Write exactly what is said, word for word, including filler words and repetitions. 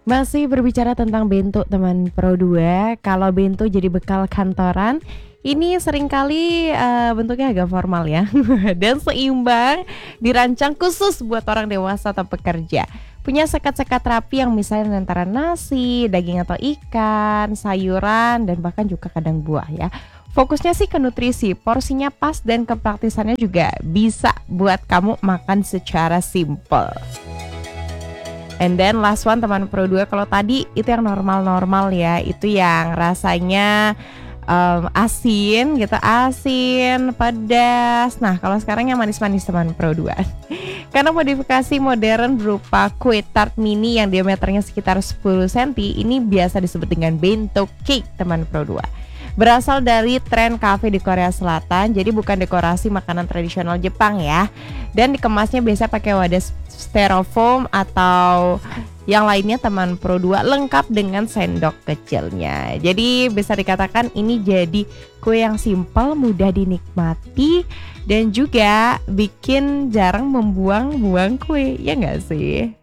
Masih berbicara tentang bento teman Pro dua, kalau bento jadi bekal kantoran, ini seringkali, eee, bentuknya agak formal ya, dan seimbang, dirancang khusus buat orang dewasa atau pekerja. Punya sekat-sekat rapi yang misalnya antara nasi, daging atau ikan, sayuran, dan bahkan juga kadang buah ya. Fokusnya sih ke nutrisi, porsinya pas dan kepraktisannya juga bisa buat kamu makan secara simpel. And then last one teman Pro dua, kalau tadi itu yang normal-normal ya, itu yang rasanya, mmm, asin gitu, asin, pedas. Nah, kalau sekarang yang manis-manis teman Pro dua. Karena modifikasi modern berupa kue tart mini yang diameternya sekitar sepuluh sentimeter, ini biasa disebut dengan bento cake teman Pro dua. Berasal dari tren kafe di Korea Selatan, jadi bukan dekorasi makanan tradisional Jepang ya. Dan dikemasnya biasa pakai wadah styrofoam atau yang lainnya teman Pro dua, lengkap dengan sendok kecilnya. Jadi bisa dikatakan ini jadi kue yang simpel, mudah dinikmati, dan juga bikin jarang membuang-buang kue, ya nggak sih?